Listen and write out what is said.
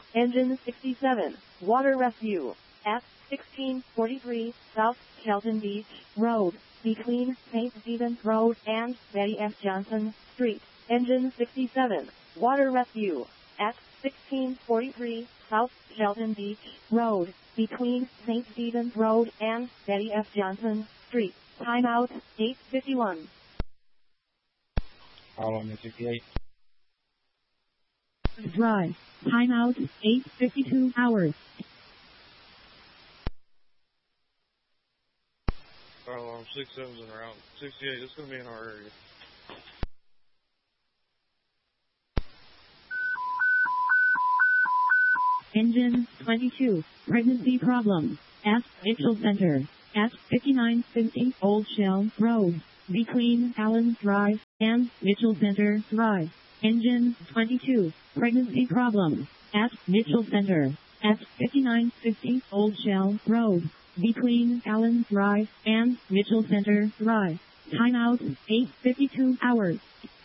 Engine 67, water rescue, at 1643 South Shelton Beach Road, between St. Stephen's Road and Betty F. Johnson Street. Engine 67, water rescue, at 1643 South Shelton Beach Road, between St. Stephen's Road and Betty F. Johnson Street. Timeout, 8:51. How long is 68? Drive. Timeout, 8:52 hours. Oh, 67's in around 68. It's going to be in our area. Engine 22, pregnancy problem, at Mitchell Center, at 5950 Old Shell Road, between Allen Drive and Mitchell Center Drive. Engine 22, pregnancy problem, at Mitchell Center, at 5950 Old Shell Road, between Allen Drive and Mitchell Center Drive. Timeout, 8:52 hours.